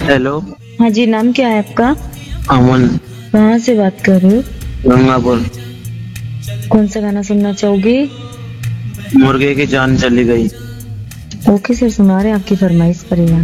Hello. हाँ जी, नाम क्या है आपका? अमन। कहाँ से बात कर रहे हो? गंगापुर। कौन सा गाना सुनना चाहोगे? मुर्गे की जान चली गई। ओके सर, सुना रहे हैं आपकी फरमाइश पर ये गाना।